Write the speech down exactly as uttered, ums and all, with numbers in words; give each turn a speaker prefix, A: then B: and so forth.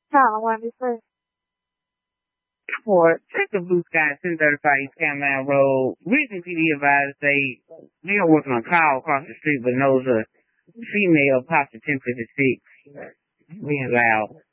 A: Child, I want to be first.
B: For check the blue sky ten thirty-five East Cameron Road. Recent P D advised they they are working on a car across the street, but knows a female past the ten fifty-six. Being loud.